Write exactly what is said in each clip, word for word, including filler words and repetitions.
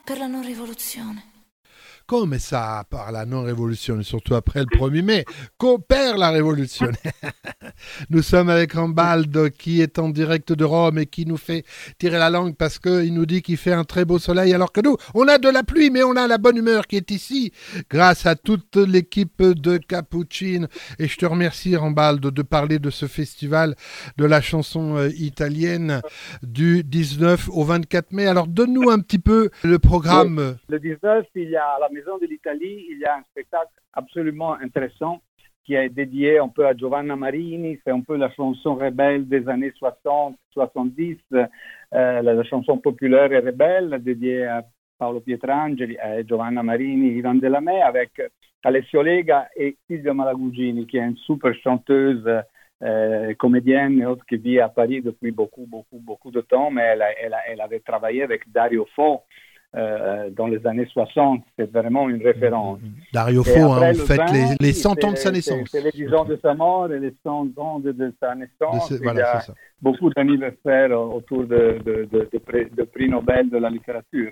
per la non rivoluzione. Come ça, par la non-révolution, surtout après le premier mai, qu'on perd la révolution. Nous sommes avec Rambaldo qui est en direct de Rome et qui nous fait tirer la langue parce qu'il nous dit qu'il fait un très beau soleil alors que nous, on a de la pluie mais on a la bonne humeur qui est ici grâce à toute l'équipe de Cappuccine. Et je te remercie Rambaldo de parler de ce festival de la chanson euh, italienne du dix-neuf au vingt-quatre mai. Alors donne-nous un petit peu le programme. Oui. Le dix-neuf, il y a à la Maison de l'Italie, il y a un spectacle absolument intéressant qui est dédié un peu à Giovanna Marini. C'est un peu la chanson rebelle des années soixante soixante-dix, euh, la, la chanson populaire et rebelle dédiée à Paolo Pietrangeli, à Giovanna Marini, Ivan Delamè, avec Alessio Lega et Silvia Malagugini, qui est une super chanteuse, euh, comédienne et autre qui vit à Paris depuis beaucoup, beaucoup, beaucoup de temps, mais elle, a, elle, a, elle avait travaillé avec Dario Fo. Euh, dans les années soixante, c'est vraiment une référence. Dario Fo, hein, on fête les, les cent ans de sa naissance. C'est, c'est les dix ans de sa mort et les cent ans de, de sa naissance. De ce, Il voilà, y a c'est ça. beaucoup d'anniversaires autour de, de, de, de, prix, de prix Nobel de la littérature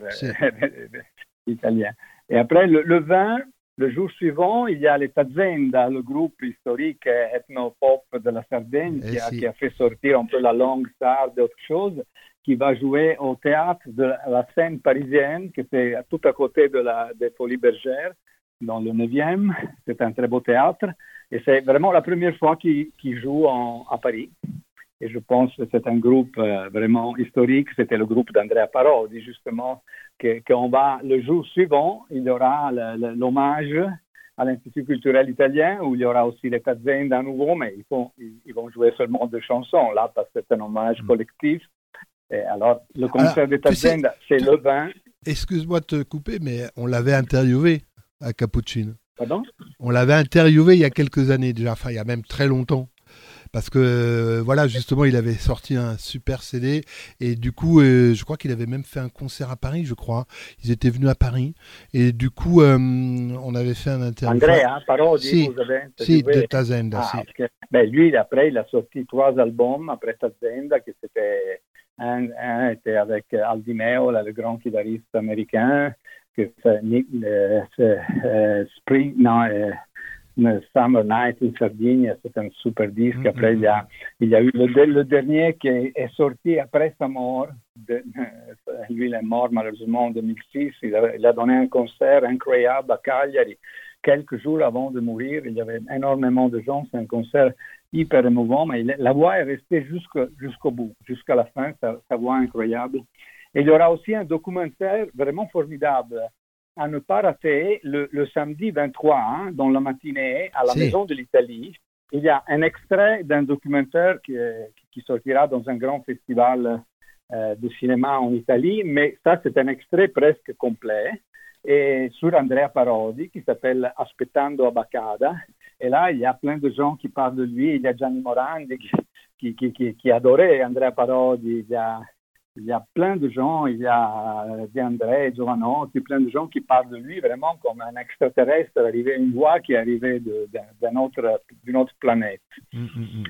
italienne. Et après, le, le vingt, le jour suivant, il y a les Tazenda, le groupe historique ethno-pop de la Sardaigne, qui a, si. qui a fait sortir un peu la langue sarde et autre chose, qui va jouer au théâtre de la scène parisienne, qui est tout à côté de la, des Folies Bergères, dans le neuvième. C'est un très beau théâtre. Et c'est vraiment la première fois qu'il, qu'il joue en, à Paris. Et je pense que c'est un groupe euh, vraiment historique. C'était le groupe d'Andrea Parodi, justement, que, qu'on va, le jour suivant, il y aura le, le, l'hommage à l'Institut culturel italien, où il y aura aussi les Tazenda à nouveau, mais ils, font, ils, ils vont jouer seulement deux chansons, là, parce que c'est un hommage mmh. collectif. Et alors, le concert alors, des Tazenda, c'est le vingt. Excuse-moi de te couper, mais on l'avait interviewé à Cappuccine. Pardon ? On l'avait interviewé il y a quelques années déjà, enfin il y a même très longtemps. Parce que, euh, voilà, justement, il avait sorti un super C D et du coup, euh, je crois qu'il avait même fait un concert à Paris, je crois. Ils étaient venus à Paris et du coup, euh, on avait fait un interview. Andrea Parodi, si, vous avez si, de Tazenda, ah, si. Okay. Ben, lui, après, il a sorti trois albums après Tazenda, qui c'était... Un, un était avec Aldi Meola, le grand guitariste américain, que c'est euh, euh, Spring, non, euh, Summer Night in Sardinia, c'est un super disque. Mm-hmm. Après, il y a, il y a eu le, le dernier qui est, est sorti après sa mort. De, lui, il est mort malheureusement en deux mille six. Il a, il a donné un concert incroyable à Cagliari. Quelques jours avant de mourir, il y avait énormément de gens. C'est un concert hyper émouvant, mais il, la voix est restée jusqu'au, jusqu'au bout, jusqu'à la fin, sa, sa voix incroyable. Et il y aura aussi un documentaire vraiment formidable à ne pas rater le, le samedi vingt-trois, hein, dans la matinée, à la si. Maison de l'Italie. Il y a un extrait d'un documentaire qui, qui sortira dans un grand festival euh, de cinéma en Italie, mais ça, c'est un extrait presque complet. Et sur Andrea Parodi, qui s'appelle Aspettando a Baccada. Et là, il y a plein de gens qui parlent de lui. Il y a Gianni Morandi qui, qui, qui, qui adorait Andrea Parodi. Il y a, il y a plein de gens. Il y a De André, Giovanotti, plein de gens qui parlent de lui vraiment comme un extraterrestre arrivé, une voix qui est arrivée de, de, d'un autre, d'une autre planète. Mm-hmm.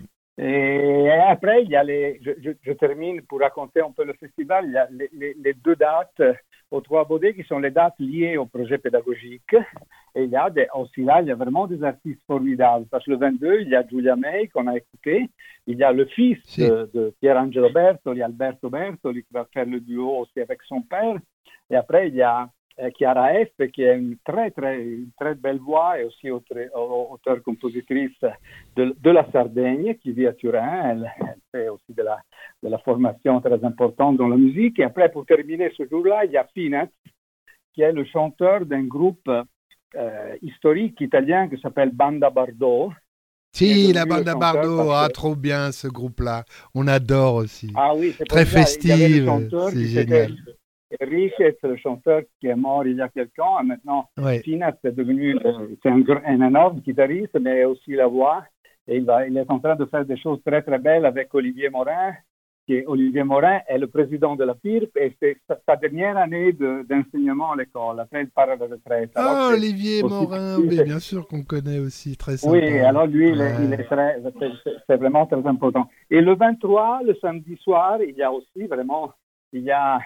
Et après, il y a les, je, je, je termine pour raconter un peu le festival. Il y a les, les, les deux dates aux Trois Baudets qui sont les dates liées au projet pédagogique. Et il y a des, aussi là, il y a vraiment des artistes formidables. Parce que le vingt-deux, il y a Giulia May qu'on a écouté. Il y a le fils si. de, de Pierangelo Bertoli, Alberto Bertoli, qui va faire le duo aussi avec son père. Et après, il y a euh, Chiara F, qui a une très, très, une très belle voix et aussi auteure-compositrice de, de la Sardaigne, qui vit à Turin. Elle, elle fait aussi de la, de la formation très importante dans la musique. Et après, pour terminer ce jour-là, il y a Peanuts, qui est le chanteur d'un groupe euh, historique italien qui s'appelle Banda Bardot. Si, la Banda Bardot, ah, que... trop bien ce groupe-là. On adore aussi. Ah oui, c'est très festive, c'est génial. Enrique, c'est le chanteur qui est mort il y a quelques ans. Et maintenant, ouais. Peanuts est devenu euh, c'est un, un énorme guitariste, mais aussi la voix. Et il, va, il est en train de faire des choses très, très belles avec Olivier Morin. Qui est, Olivier Morin est le président de la P I R P et c'est sa, sa dernière année de, d'enseignement à l'école. Après, il part à la retraite. Ah, Olivier aussi, Morin, mais bien sûr qu'on connaît aussi, très sympa. Oui, alors lui, il, ouais. est, il est très, c'est, c'est vraiment très important. Et le vingt-trois, le samedi soir, il y a aussi vraiment, il y a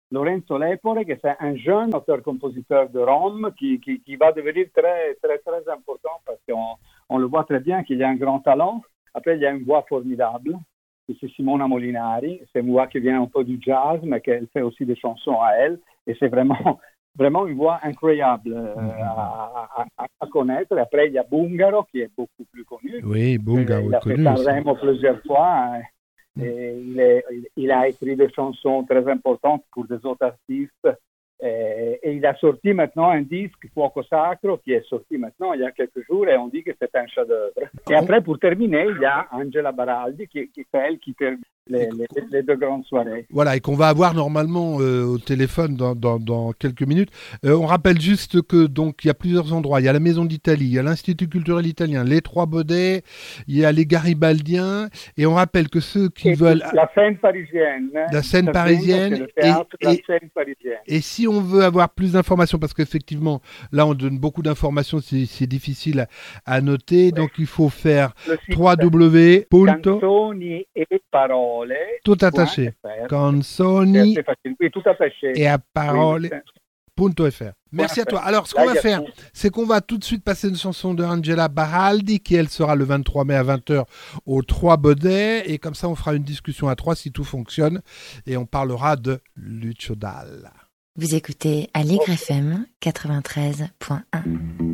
Lorenzo Lepore, qui c'est un jeune auteur-compositeur de Rome qui, qui, qui va devenir très, très, très important parce qu'on on le voit très bien qu'il y a un grand talent. Après, il y a une voix formidable, c'est Simona Molinari. C'est une voix qui vient un peu du jazz, mais qu'elle fait aussi des chansons à elle. Et c'est vraiment, vraiment une voix incroyable euh, à, à, à connaître. Et après, il y a Bungaro, qui est beaucoup plus connu. Oui, Bungaro il a est connu fait Sanremo plusieurs fois. Hein. Et il, est, il a écrit des chansons très importantes pour des autres artistes. Et, et il a sorti maintenant un disque, Fuoco Sacro, qui est sorti maintenant il y a quelques jours, et on dit que c'est un chef-d'œuvre. Et après, pour terminer, il y a Angela Baraldi, qui, qui fait elle qui termine les, les, les deux grandes soirées. Voilà, et qu'on va avoir normalement euh, au téléphone dans, dans, dans quelques minutes. Euh, on rappelle juste que donc il y a plusieurs endroits. Il y a la Maison d'Italie, il y a l'Institut culturel italien, les Trois Baudets, il y a les Garibaldiens, et on rappelle que ceux qui et veulent... La scène parisienne. La scène parisienne. Le théâtre, et, la et, scène parisienne. Et si on veut avoir plus d'informations, parce qu'effectivement, là on donne beaucoup d'informations, c'est, c'est difficile à, à noter, oui. Donc il faut faire w w w point Canzoni e parole. Tout attaché. Canzoni oui, tout attaché. et à parole. Oui, .fr. Merci à toi. Alors, ce qu'on va faire, c'est qu'on va tout de suite passer une chanson de Angela Baraldi, qui elle sera le vingt-trois mai à vingt heures aux Trois Baudets, et comme ça, on fera une discussion à trois si tout fonctionne, et on parlera de Lucio Dalla. Vous écoutez Allegre F M quatre-vingt-treize point un.